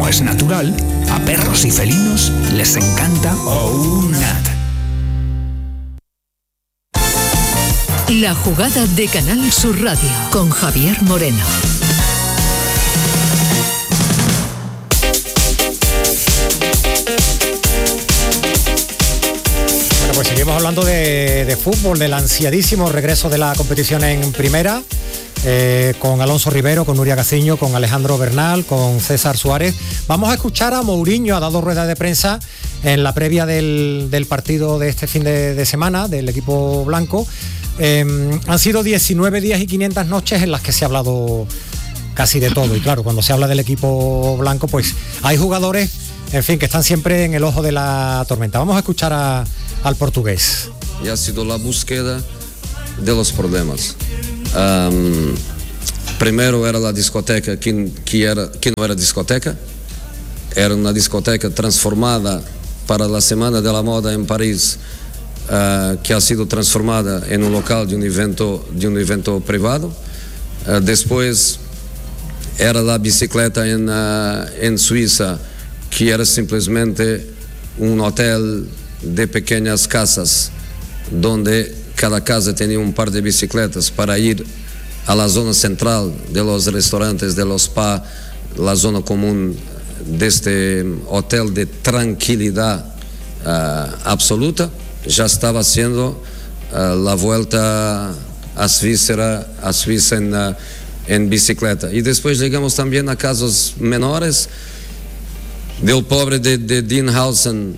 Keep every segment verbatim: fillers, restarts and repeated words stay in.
es natural, a perros y felinos les encanta OUNAT. La jugada de Canal Sur Radio con Javier Moreno. Bueno, pues seguimos hablando de, de fútbol, del ansiadísimo regreso de la competición en primera. Eh, con Alonso Rivero, con Nuria Gaciño, con Alejandro Bernal, con César Suárez. Vamos a escuchar a Mourinho, ha dado rueda de prensa en la previa del, del partido de este fin de, de semana del equipo blanco. Eh, han sido diecinueve días y quinientas noches en las que se ha hablado casi de todo, y claro, cuando se habla del equipo blanco, pues hay jugadores, en fin, que están siempre en el ojo de la tormenta. Vamos a escuchar a, al portugués. Y ha sido la búsqueda de los problemas. Um, primero era la discoteca que, que, era, que no era discoteca, era una discoteca transformada para la Semana de la Moda en París, uh, que ha sido transformada en un local de un evento, de un evento privado. Uh, después era la bicicleta en, uh, en Suiza, que era simplesmente un hotel de pequeñas casas, donde cada casa tenía un par de bicicletas para ir a la zona central de los restaurantes, de los spa, la zona común de este hotel de tranquilidad uh, absoluta. Ya estaba haciendo uh, la vuelta a Suiza, a Suiza en, uh, en bicicleta. Y después llegamos también a casos menores del pobre de, de Dean Howson,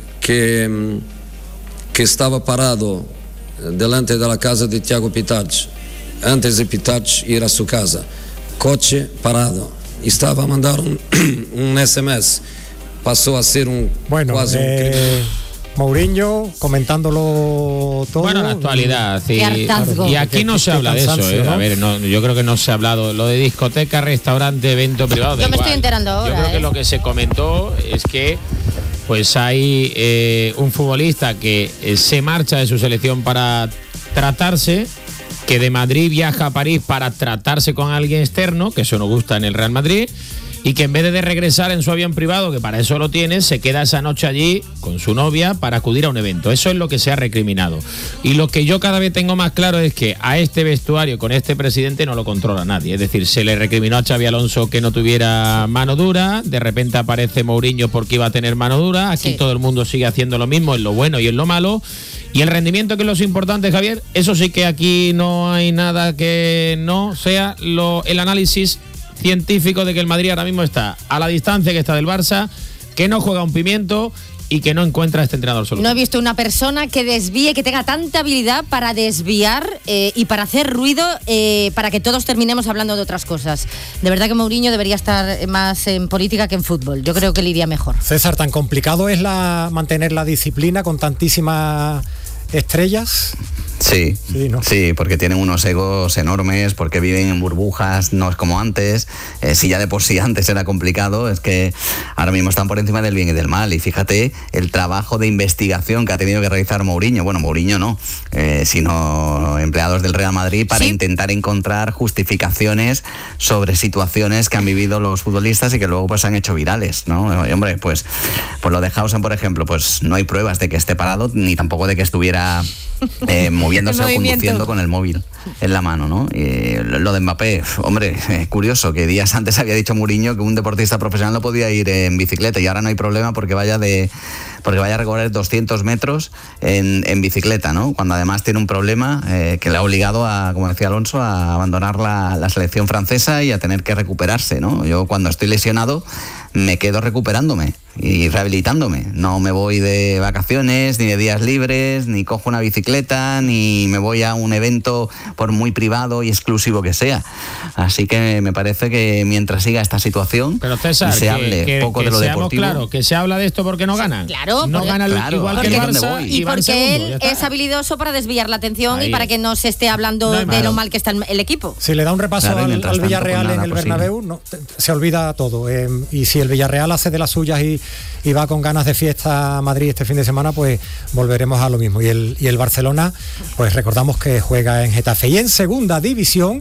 que, que estaba parado delante de la casa de Thiago Pitach, antes de Pitach ir a su casa, coche parado, estaba a mandar un, un S M S, pasó a ser un bueno, quasi eh, un Mourinho comentándolo todo. Bueno, la actualidad, sí. Claro, y aquí no se habla de eso, ¿eh? ¿no? A ver, no, yo creo que no se ha hablado lo de discoteca, restaurante, evento privado. Yo me igual. estoy enterando ahora. Yo creo ¿eh? que lo que se comentó es que pues hay eh, un futbolista que eh, se marcha de su selección para tratarse, que de Madrid viaja a París para tratarse con alguien externo, que eso no gusta en el Real Madrid, y que en vez de regresar en su avión privado, que para eso lo tiene, se queda esa noche allí con su novia para acudir a un evento. Eso es lo que se ha recriminado. Y lo que yo cada vez tengo más claro es que a este vestuario, con este presidente, no lo controla nadie. Es decir, se le recriminó a Xabi Alonso que no tuviera mano dura, de repente aparece Mourinho porque iba a tener mano dura, aquí sí. Todo el mundo sigue haciendo lo mismo en lo bueno y en lo malo. Y el rendimiento, que es lo importante, Javier, eso sí que aquí no hay nada que no sea lo, el análisis científico de que el Madrid ahora mismo está a la distancia que está del Barça, que no juega un pimiento y que no encuentra a este entrenador solo. No he visto una persona que desvíe, que tenga tanta habilidad para desviar eh, y para hacer ruido, eh, para que todos terminemos hablando de otras cosas. De verdad que Mourinho debería estar más en política que en fútbol. Yo creo que le iría mejor. César, ¿tan complicado es la mantener la disciplina con tantísimas estrellas? Sí, sí, ¿no? sí, porque tienen unos egos enormes, porque viven en burbujas, no es como antes. Eh, si ya de por sí antes era complicado, es que ahora mismo están por encima del bien y del mal. Y fíjate el trabajo de investigación que ha tenido que realizar Mourinho, bueno, Mourinho no, eh, sino empleados del Real Madrid, para ¿Sí? intentar encontrar justificaciones sobre situaciones que han vivido los futbolistas y que luego pues han hecho virales, ¿no? Y, hombre, pues, pues lo de Howson, por ejemplo, pues no hay pruebas de que esté parado, ni tampoco de que estuviera eh, moviéndose o conduciendo con el móvil en la mano, ¿no? Y lo de Mbappé, hombre, eh, curioso, que días antes había dicho Mourinho que un deportista profesional no podía ir en bicicleta, y ahora no hay problema porque vaya de porque vaya a recorrer doscientos metros en, en bicicleta, ¿no? Cuando además tiene un problema eh, que le ha obligado a, como decía Alonso, a abandonar la, la selección francesa y a tener que recuperarse, ¿no? Yo cuando estoy lesionado me quedo recuperándome y rehabilitándome. No me voy de vacaciones, ni de días libres, ni cojo una bicicleta, ni me voy a un evento por muy privado y exclusivo que sea. Así que me parece que mientras siga esta situación, pero César, se que, hable que, poco que de lo deportivo. Claro, que se habla de esto porque no ganan. Claro, no porque, ganan claro, igual que el Barça y, y porque segundo, él es habilidoso para desviar la atención Ahí. y para que no se esté hablando no, de claro. lo mal que está el, el equipo. Si le da un repaso claro, al, al Villarreal tanto, en el posible. Bernabéu, no, se olvida todo. Eh, y si el Villarreal hace de las suyas y, y va con ganas de fiesta a Madrid este fin de semana, pues volveremos a lo mismo. Y el, y el Barcelona, pues recordamos que juega en Getafe. Y en segunda división,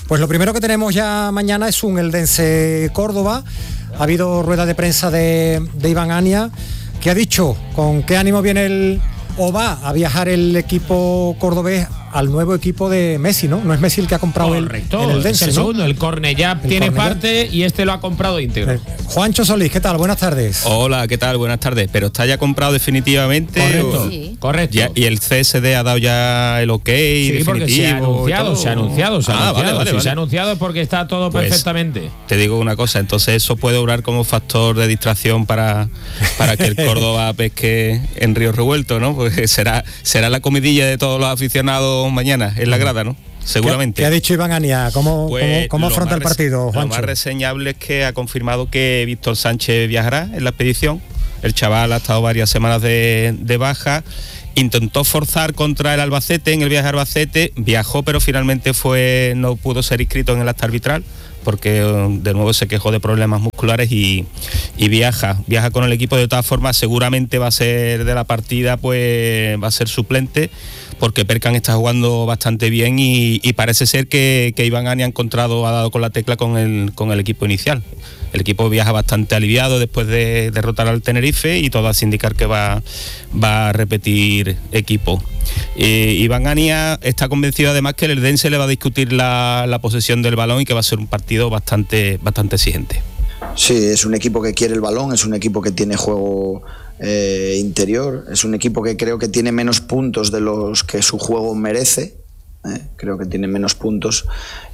Pues lo primero que tenemos ya mañana es un Eldense Córdoba. Ha habido rueda de prensa de, de Iván Ania, que ha dicho con qué ánimo viene el o va a viajar el equipo cordobés al nuevo equipo de Messi, ¿no? No es Messi el que ha comprado Correcto, el, el Eldense, es el ¿no? segundo, el Cornellá tiene Cornellá. parte y este lo ha comprado íntegro. Eh, Juancho Solís, ¿qué tal? Buenas tardes. Hola, ¿qué tal? Buenas tardes. ¿Pero está ya comprado definitivamente? Correcto, Sí. correcto. Ya, ¿y el C S D ha dado ya el ok Sí, porque se ha definitivo y anunciado, todo? se ha anunciado, se ha Ah, anunciado. vale, vale, si vale. se ha anunciado es porque está todo Pues, perfectamente. Te digo una cosa, entonces eso puede obrar como factor de distracción para, para que el Córdoba pesque en Río Revuelto, ¿no? Pues será, será la comidilla de todos los aficionados mañana en la grada, ¿no? Seguramente. ¿Qué, qué ha dicho Iván Ania? ¿Cómo, Pues, cómo, cómo lo afronta el más res- partido, Lo Juancho? más reseñable es que ha confirmado que Víctor Sánchez viajará en la expedición. El chaval ha estado varias semanas de, de baja. Intentó forzar contra el Albacete en el viaje a Albacete, viajó, pero finalmente fue no pudo ser inscrito en el acta arbitral porque eh, de nuevo se quejó de problemas musculares y, y viaja, viaja con el equipo. De todas formas, seguramente va a ser de la partida, pues va a ser suplente, porque Perkan está jugando bastante bien y, y parece ser que, que Iván Ania ha encontrado, ha dado con la tecla con el, con el equipo inicial. El equipo viaja bastante aliviado después de derrotar al Tenerife y todo hace indicar que va, va a repetir equipo. Eh, Iván Ania está convencido además que el Eldense le va a discutir la, la posesión del balón y que va a ser un partido bastante, bastante exigente. Sí, es un equipo que quiere el balón, es un equipo que tiene juego eh, interior, es un equipo que creo que tiene menos puntos de los que su juego merece, eh, creo que tiene menos puntos,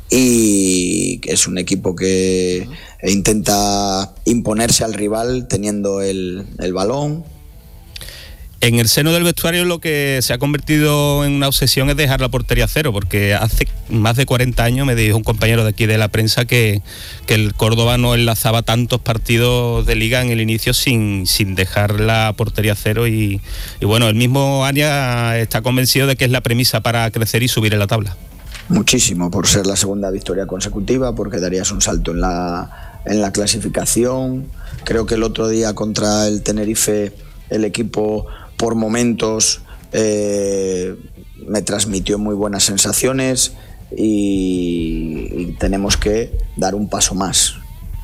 y es un equipo que intenta imponerse al rival teniendo el, el balón. En el seno del vestuario lo que se ha convertido en una obsesión es dejar la portería cero, porque hace más de cuarenta años me dijo un compañero de aquí de la prensa que, que el Córdoba no enlazaba tantos partidos de liga en el inicio sin, sin dejar la portería cero y, y bueno, el mismo Ania está convencido de que es la premisa para crecer y subir en la tabla. Muchísimo, por ser la segunda victoria consecutiva, porque darías un salto en la, en la clasificación. Creo que el otro día contra el Tenerife el equipo por momentos eh, me transmitió muy buenas sensaciones y, y tenemos que dar un paso más.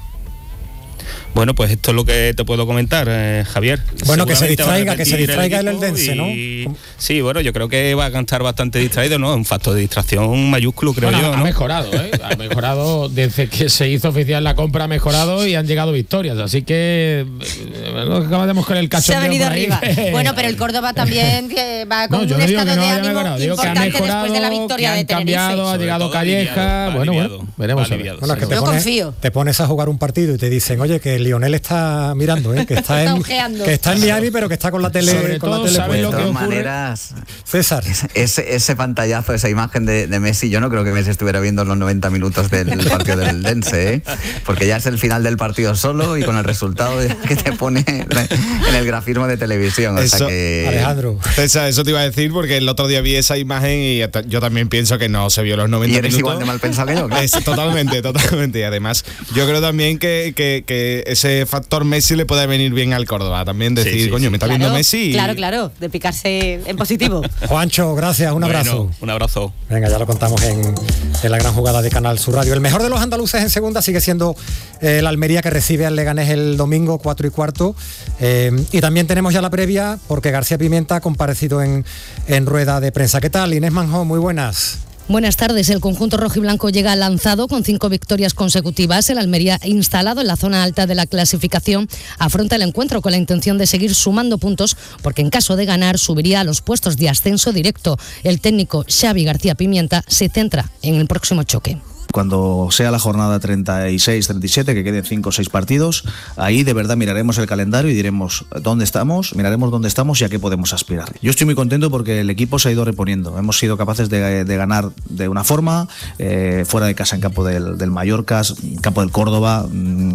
Bueno, pues esto es lo que te puedo comentar, eh, Javier. Bueno, que se Seguramente va a distraiga, que se repetir distraiga el equipo Eldense, ¿no? y- Sí, bueno, yo creo que va a estar bastante distraído, ¿no? Un factor de distracción mayúsculo, creo Bueno, yo, ha ¿no? mejorado, ¿eh? Ha mejorado desde que se hizo oficial la compra, ha mejorado y han llegado victorias. Así que eh, no acabamos con el Se cachondeo ha venido por ahí. arriba. Bueno, pero el Córdoba también que va con No, yo un no digo estado que no de haya ánimo mejorado, digo que ha importante mejorado, después de la victoria que de han Tenerife. cambiado, ha Sobre llegado todo Calleja. aliviado, Bueno, aliviado, bueno, veremos a ver. aliviado. Bueno, es que te Yo pones, confío. te pones a jugar un partido y te dicen, oye, que Lionel está mirando, ¿eh? que, está Está en, ojeando. que está en Miami, pero que está con la tele, Sobre con la todo, tele ¿sabes De lo puesta. que todas ocurre? maneras, César. ese, ese pantallazo, esa imagen de, de Messi, yo no creo que Messi estuviera viendo los noventa minutos del partido del Eldense, ¿eh? Porque ya es el final del partido solo y con el resultado de- que te pone en el grafismo de televisión. O sea Eso, que... Alejandro. César, eso te iba a decir porque el otro día vi esa imagen y hasta- yo también pienso que no se vio los noventa Y eres minutos. igual de mal pensado que yo, claro. Es, totalmente, totalmente. Y además, yo creo también que, que- que ese factor Messi le puede venir bien al Córdoba. También decir, Sí, sí, coño, sí. me está Claro, viendo Messi. y- claro, claro, de picarse en positivo. Juancho, gracias, un abrazo. Bueno, un abrazo. Venga, ya lo contamos en, en la gran jugada de Canal Sur Radio. El mejor de los andaluces en segunda sigue siendo eh, el Almería, que recibe al Leganés el domingo, cuatro y cuarto. Eh, y también tenemos ya la previa, porque García Pimienta ha comparecido en, en rueda de prensa. ¿Qué tal, Inés Manjón? Muy buenas. Buenas tardes. El conjunto rojiblanco llega lanzado con cinco victorias consecutivas. El Almería, instalado en la zona alta de la clasificación, afronta el encuentro con la intención de seguir sumando puntos, porque en caso de ganar subiría a los puestos de ascenso directo. El técnico Xavi García Pimienta se centra en el próximo choque. Cuando sea la jornada treinta y seis, treinta y siete, que queden cinco o seis partidos, ahí de verdad miraremos el calendario y diremos dónde estamos, miraremos dónde estamos y a qué podemos aspirar. Yo estoy muy contento porque el equipo se ha ido reponiendo. Hemos sido capaces de, de ganar de una forma, eh, fuera de casa en campo del, del Mallorca, en campo del Córdoba, mmm,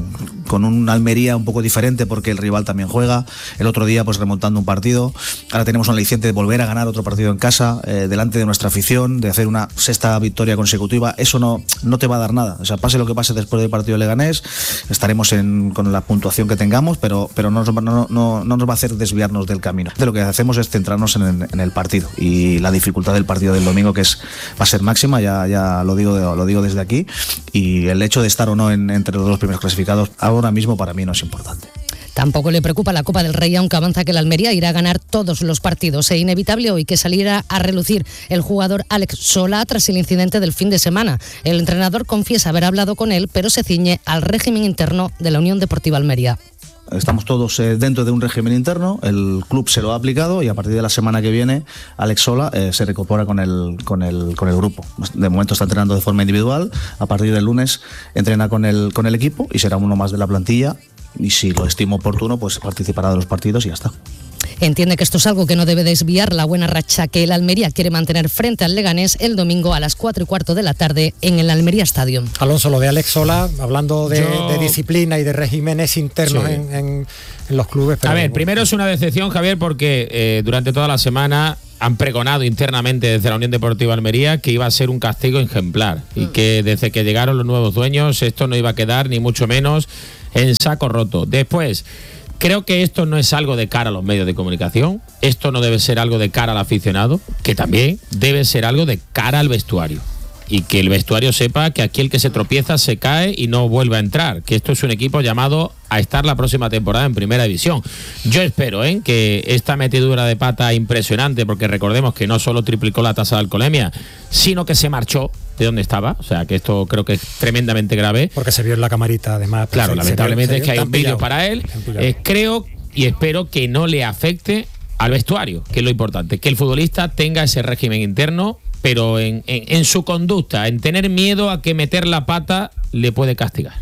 con un Almería un poco diferente porque el rival también juega, el otro día pues remontando un partido, ahora tenemos un aliciente de volver a ganar otro partido en casa, eh, delante de nuestra afición, de hacer una sexta victoria consecutiva. Eso no, no te va a dar nada, o sea, pase lo que pase después del partido de Leganés, estaremos en, con la puntuación que tengamos, pero, pero no, nos, no, no, no nos va a hacer desviarnos del camino. De lo que hacemos es centrarnos en el, en el partido, y la dificultad del partido del domingo, que es va a ser máxima, ya, ya lo digo, lo digo desde aquí, y el hecho de estar o no en, entre los dos primeros clasificados ahora mismo para mí no es importante. Tampoco le preocupa la Copa del Rey, aunque avanza que el Almería irá a ganar todos los partidos. Es inevitable hoy que saliera a relucir el jugador Alex Sola tras el incidente del fin de semana. El entrenador confiesa haber hablado con él, pero se ciñe al régimen interno de la Unión Deportiva Almería. Estamos todos eh, dentro de un régimen interno, el club se lo ha aplicado y a partir de la semana que viene Alex Sola eh, se reincorpora con el, con, el, con el grupo. De momento está entrenando de forma individual, a partir del lunes entrena con el, con el equipo y será uno más de la plantilla, y si lo estimo oportuno pues participará de los partidos y ya está. Entiende que esto es algo que no debe desviar la buena racha que el Almería quiere mantener frente al Leganés el domingo a las cuatro y cuarto de la tarde en el Almería Stadium. Alonso, lo de Alex Sola, hablando de, Yo... de disciplina y de regímenes internos sí. en, en, en los clubes. Pero a ver, primero es una decepción, Javier, porque eh, durante toda la semana han pregonado internamente desde la Unión Deportiva Almería que iba a ser un castigo ejemplar mm. y que desde que llegaron los nuevos dueños esto no iba a quedar ni mucho menos en saco roto. Después, creo que esto no es algo de cara a los medios de comunicación, esto no debe ser algo de cara al aficionado, que también debe ser algo de cara al vestuario. Y que el vestuario sepa que aquí el que se tropieza se cae y no vuelve a entrar, que esto es un equipo llamado a estar la próxima temporada en Primera División. Yo espero ¿eh? que esta metidura de pata impresionante, porque recordemos que no solo triplicó la tasa de alcoholemia, sino que se marchó de donde estaba, o sea que esto creo que es tremendamente grave. Porque se vio en la camarita además. Claro, lamentablemente es que hay un vídeo para él. Eh, creo y espero que no le afecte al vestuario, que es lo importante, que el futbolista tenga ese régimen interno, pero en, en, en su conducta, en tener miedo a que meter la pata le puede castigar.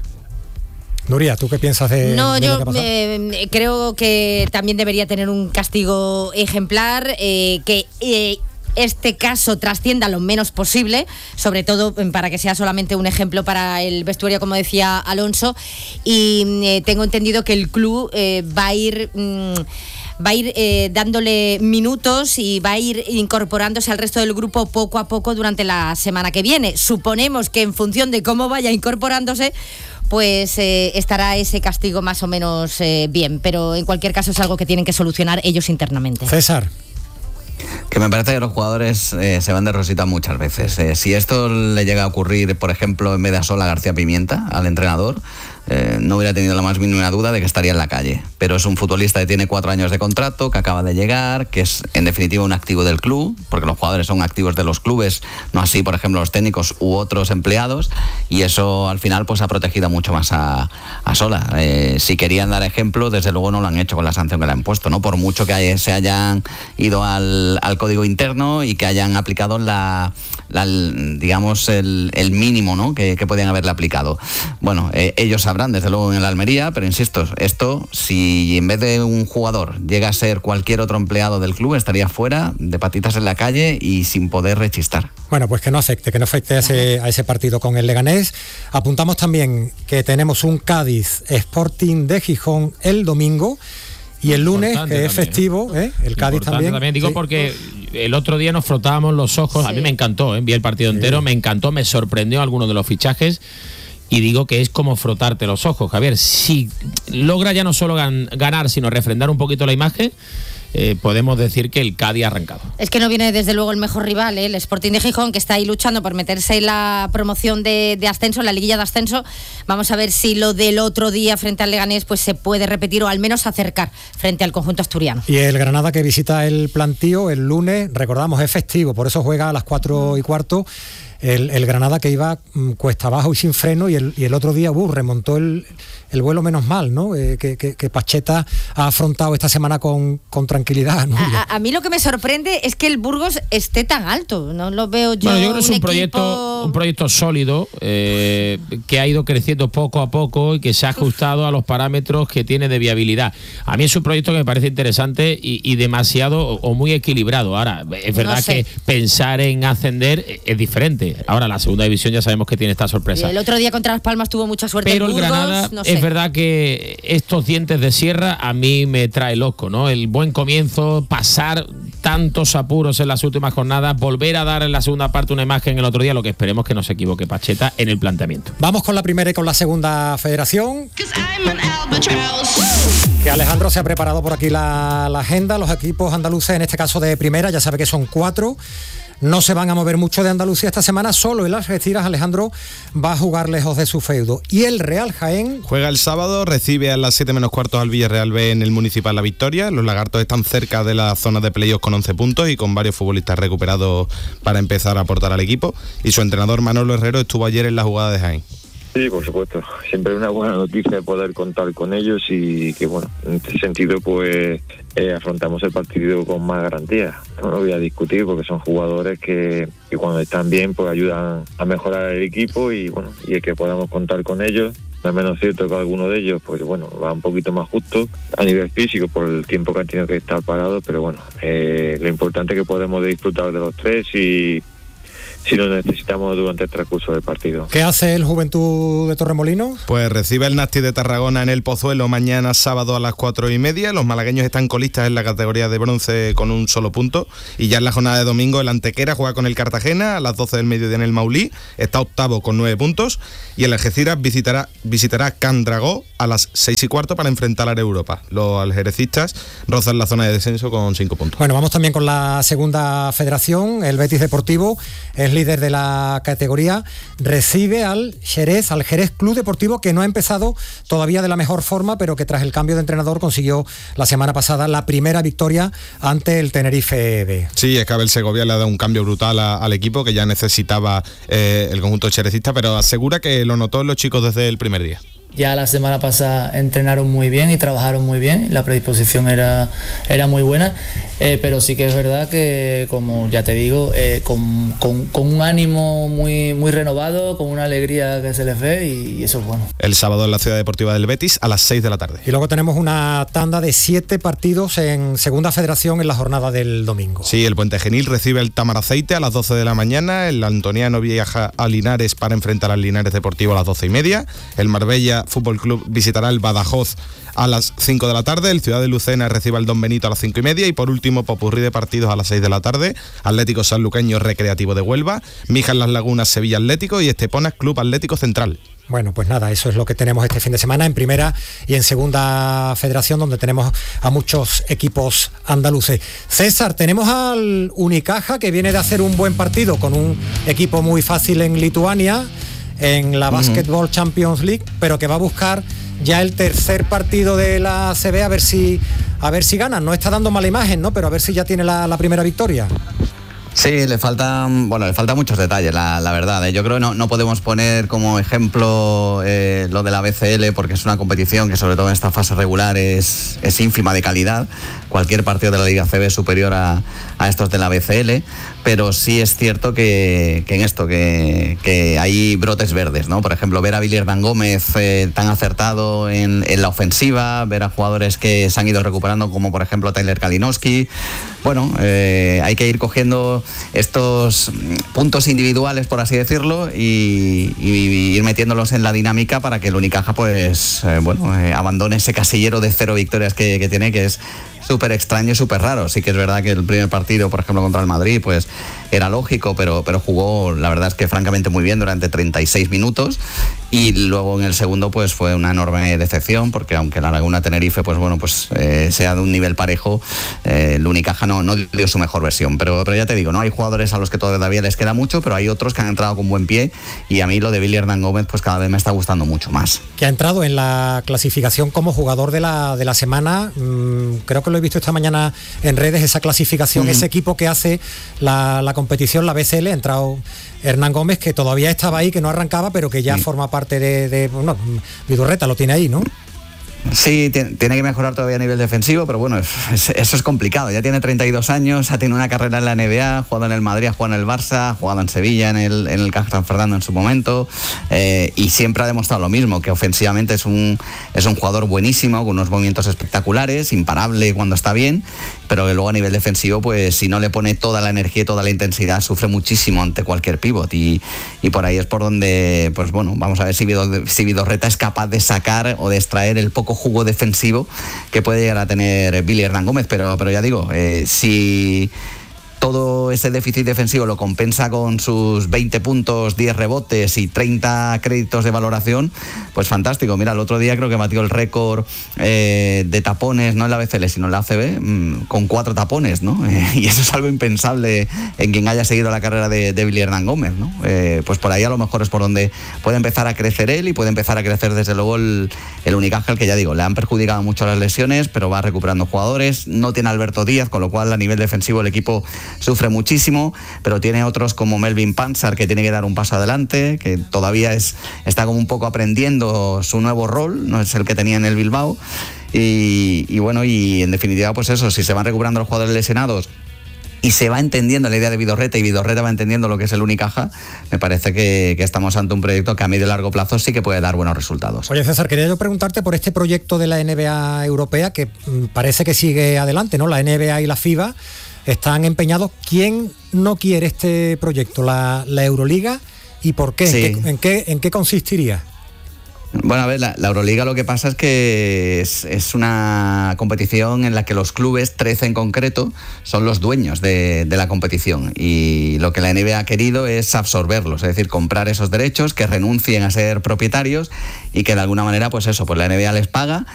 Nuria, ¿tú qué piensas de No, de yo lo que eh, creo que también debería tener un castigo ejemplar, eh, que eh, este caso trascienda lo menos posible, sobre todo para que sea solamente un ejemplo para el vestuario, como decía Alonso, y eh, tengo entendido que el club eh, va a ir... Mmm, va a ir eh, dándole minutos y va a ir incorporándose al resto del grupo poco a poco durante la semana que viene. Suponemos que en función de cómo vaya incorporándose, pues eh, estará ese castigo más o menos eh, bien, pero en cualquier caso es algo que tienen que solucionar ellos internamente. César. Que me parece que los jugadores eh, se van de rosita muchas veces. Eh, si esto le llega a ocurrir, por ejemplo, en vez de a Sola García Pimienta, al entrenador, eh, no hubiera tenido la más mínima duda de que estaría en la calle. Pero es un futbolista que tiene cuatro años de contrato, que acaba de llegar, que es en definitiva un activo del club, porque los jugadores son activos de los clubes, no así, por ejemplo, los técnicos u otros empleados, y eso al final pues ha protegido mucho más a, a Sola. Eh, si querían dar ejemplo, desde luego no lo han hecho con la sanción que le han puesto, ¿no? Por mucho que hay, se hayan ido al, al código interno y que hayan aplicado la, la digamos el, el mínimo, ¿no? que, que podían haberle aplicado. Bueno, eh, ellos sabrán desde luego en el Almería, pero insisto, esto si en vez de un jugador llega a ser cualquier otro empleado del club, estaría fuera de patitas en la calle y sin poder rechistar. Bueno, pues que no afecte, que no afecte a ese, a ese partido con el Leganés. Apuntamos también que tenemos un Cádiz Sporting de Gijón el domingo. Y el lunes, Importante que es también, festivo, ¿eh? El Cádiz también. también. Digo sí. porque el otro día nos frotábamos los ojos, sí. A mí me encantó, ¿eh? Vi el partido entero, sí. Me encantó, me sorprendió alguno de los fichajes. Y digo que es como frotarte los ojos, Javier. Si logra ya no solo gan- ganar, sino refrendar un poquito la imagen, eh, podemos decir que el Cádiz ha arrancado. Es que no viene desde luego el mejor rival, ¿eh? El Sporting de Gijón, que está ahí luchando por meterse en la promoción de, de ascenso, en la liguilla de ascenso. Vamos a ver si lo del otro día frente al Leganés pues se puede repetir o al menos acercar frente al conjunto asturiano. Y el Granada, que visita el Plantío el lunes, recordamos, es festivo, por eso juega a las cuatro y cuarto. El, el Granada, que iba mmm, cuesta abajo y sin freno, y el, y el otro día uh, remontó el, el vuelo menos mal, ¿no? Eh, que, que, que Pacheta ha afrontado esta semana con, con tranquilidad, ¿no? A, a mí lo que me sorprende es que el Burgos esté tan alto, no lo veo yo. Bueno, yo creo que es un, un proyecto proyecto, proyecto, un proyecto sólido eh, que ha ido creciendo poco a poco y que se ha ajustado a los parámetros que tiene de viabilidad. A mí es un proyecto que me parece interesante y, y demasiado o, o muy equilibrado. Ahora, es verdad no sé. que pensar en ascender es diferente. Ahora, la segunda división ya sabemos que tiene esta sorpresa. El otro día contra Las Palmas tuvo mucha suerte. Pero en Burgos, el Granada, no sé. es verdad que estos dientes de sierra a mí me trae loco, ¿no? El buen comienzo, pasar tantos apuros en las últimas jornadas, volver a dar en la segunda parte una imagen el otro día, lo que esperemos que no se equivoque Pacheta en el planteamiento. Vamos con la primera y con la segunda federación. Que Alejandro se ha preparado por aquí la, la agenda. Los equipos andaluces, en este caso de primera, ya sabe que son cuatro. No se van a mover mucho de Andalucía esta semana, solo el Algeciras, Alejandro, va a jugar lejos de su feudo. Y el Real Jaén... Juega el sábado, recibe a las siete menos cuartos al Villarreal B en el Municipal La Victoria. Los lagartos están cerca de la zona de playoffs con once puntos y con varios futbolistas recuperados para empezar a aportar al equipo. Y su entrenador Manolo Herrero estuvo ayer en la jugada de Jaén. Sí, por supuesto. Siempre es una buena noticia poder contar con ellos y que, bueno, en este sentido, pues eh, afrontamos el partido con más garantía. No lo voy a discutir porque son jugadores que, que cuando están bien, pues ayudan a mejorar el equipo y, bueno, y el que podamos contar con ellos. No es menos cierto que alguno de ellos, pues bueno, va un poquito más justo a nivel físico por el tiempo que han tenido que estar parados, pero bueno, eh, lo importante es que podemos disfrutar de los tres y si lo necesitamos durante el transcurso del partido. ¿Qué hace el Juventud de Torremolinos? Pues recibe el Nasti de Tarragona en el Pozuelo mañana sábado a las cuatro y media. Los malagueños están colistas en la categoría de bronce con un solo punto. Y ya en la jornada de domingo el Antequera juega con el Cartagena a las doce del mediodía en el Maulí. Está octavo con nueve puntos. Y el Algeciras visitará, visitará Candragó a las seis y cuarto para enfrentar a Europa. Los algerecistas rozan la zona de descenso con cinco puntos. Bueno, vamos también con la segunda federación. El Betis Deportivo es líder de la categoría, recibe al Jerez, al Jerez Club Deportivo, que no ha empezado todavía de la mejor forma, pero que tras el cambio de entrenador consiguió la semana pasada la primera victoria ante el Tenerife B. Sí, es que Abel Segovia le ha dado un cambio brutal a, al equipo que ya necesitaba eh, el conjunto cherecista, pero asegura que lo notó en los chicos desde el primer día. Ya la semana pasada entrenaron muy bien y trabajaron muy bien, la predisposición era, era muy buena, eh, pero sí que es verdad que, como ya te digo, eh, con, con, con un ánimo muy, muy renovado, con una alegría que se les ve y, y eso es bueno. El sábado en la Ciudad Deportiva del Betis a las seis de la tarde. Y luego tenemos una tanda de siete partidos en Segunda Federación en la jornada del domingo. Sí, el Puente Genil recibe el Tamaraceite a las doce de la mañana, el Antoniano viaja a Linares para enfrentar al Linares Deportivo a las doce y media, el Marbella Fútbol Club visitará el Badajoz a las cinco de la tarde, el Ciudad de Lucena recibe al Don Benito a las cinco y media y por último popurrí de partidos a las seis de la tarde, Atlético Sanluqueño Recreativo de Huelva, Mijas Las Lagunas Sevilla Atlético y Esteponas Club Atlético Central. Bueno, pues nada, eso es lo que tenemos este fin de semana en primera y en segunda federación, donde tenemos a muchos equipos andaluces. César, tenemos al Unicaja, que viene de hacer un buen partido con un equipo muy fácil en Lituania, en la Basketball Champions League, pero que va a buscar ya el tercer partido de la A C B a ver si a ver si gana. No está dando mala imagen, ¿no? Pero a ver si ya tiene la, la primera victoria. Sí, le faltan, bueno, le faltan muchos detalles, la, la verdad. ¿eh? Yo creo que no, no podemos poner como ejemplo eh, lo de la B C L, porque es una competición que sobre todo en esta fase regular es, es ínfima de calidad. Cualquier partido de la Liga C B es superior a, a estos de la B C L, pero sí es cierto que, que en esto, que, que hay brotes verdes, ¿no? Por ejemplo, ver a Billy Hernán Gómez eh, tan acertado en, en la ofensiva, ver a jugadores que se han ido recuperando, como por ejemplo Tyler Kalinowski. Bueno, eh, hay que ir cogiendo estos puntos individuales, por así decirlo, y, y ir metiéndolos en la dinámica para que el Unicaja, pues, eh, bueno, eh, abandone ese casillero de cero victorias que, que tiene, que es súper extraño y súper raro. Sí que es verdad que el primer partido, por ejemplo, contra el Madrid, pues era lógico, pero, pero jugó, la verdad es que francamente muy bien durante treinta y seis minutos, y luego en el segundo pues fue una enorme decepción, porque aunque la Laguna Tenerife pues bueno pues eh, sea de un nivel parejo, eh, el Unicaja no, no dio su mejor versión, pero, pero ya te digo, no hay jugadores a los que todavía les queda mucho, pero hay otros que han entrado con buen pie, y a mí lo de Billy Hernán Gómez pues cada vez me está gustando mucho más. Que ha entrado en la clasificación como jugador de la, de la semana, mmm, creo que lo he visto esta mañana en redes, esa clasificación, uh-huh. ese equipo que hace la, la competición, la B C L, ha entrado Hernán Gómez, que todavía estaba ahí, que no arrancaba, pero que ya sí. forma parte de, de bueno, Vidurreta lo tiene ahí, ¿no? Sí, tiene, tiene que mejorar todavía a nivel defensivo, pero bueno, es, eso es complicado. Ya tiene treinta y dos años, ha tenido una carrera en la N B A, ha jugado en el Madrid, ha jugado en el Barça, ha jugado en Sevilla, en el, en el Caja San Fernando en su momento, eh, y siempre ha demostrado lo mismo, que ofensivamente es un, es un jugador buenísimo, con unos movimientos espectaculares, imparable cuando está bien, pero que luego a nivel defensivo, pues si no le pone toda la energía y toda la intensidad, sufre muchísimo ante cualquier pívot, y, y por ahí es por donde, pues bueno, vamos a ver si, Vidor, si Vidorreta es capaz de sacar o de extraer el poco jugo defensivo que puede llegar a tener Billy Hernán Gómez, pero, pero ya digo, eh, si todo ese déficit defensivo lo compensa con sus veinte puntos, diez rebotes y treinta créditos de valoración, pues fantástico. Mira, el otro día creo que batió el récord eh, de tapones, no en la B C L, sino en la A C B, mmm, con cuatro tapones, ¿no? Eh, y eso es algo impensable en quien haya seguido la carrera de, de Billy Hernán Gómez, ¿no? Eh, pues por ahí a lo mejor es por donde puede empezar a crecer él y puede empezar a crecer desde luego el, el Unicaja, que ya digo, le han perjudicado mucho las lesiones, pero va recuperando jugadores, no tiene a Alberto Díaz, con lo cual a nivel defensivo el equipo sufre muchísimo, pero tiene otros como Melvin Pansar, que tiene que dar un paso adelante, que todavía es, está como un poco aprendiendo su nuevo rol, no es el que tenía en el Bilbao, y, y bueno, y en definitiva pues eso, si se van recuperando los jugadores lesionados y se va entendiendo la idea de Vidorreta y Vidorreta va entendiendo lo que es el Unicaja, me parece que, que estamos ante un proyecto que a medio y largo plazo sí que puede dar buenos resultados. Oye, César, quería yo preguntarte por este proyecto de la N B A europea que mm, parece que sigue adelante, ¿no? La N B A y la FIBA están empeñados. ¿Quién no quiere este proyecto? ¿La, la Euroliga? ¿Y por qué? Sí. ¿En qué, en qué, en qué consistiría? Bueno, a ver, la, la Euroliga lo que pasa es que es, es una competición en la que los clubes, trece en concreto, son los dueños de, de la competición, y lo que la N B A ha querido es absorberlos, es decir, comprar esos derechos, que renuncien a ser propietarios y que de alguna manera, pues eso, pues la N B A les paga